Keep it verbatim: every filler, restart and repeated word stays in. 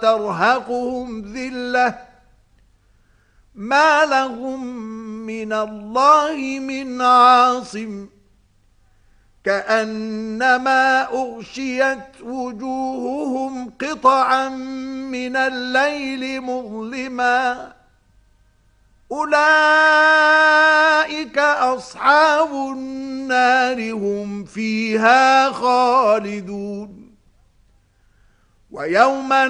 ترهقهم ذلة ما لهم من الله من عاصم كأنما أغشيت وجوههم قطعا من الليل مظلما أولئك أصحاب النار هم فيها خالدون ويوم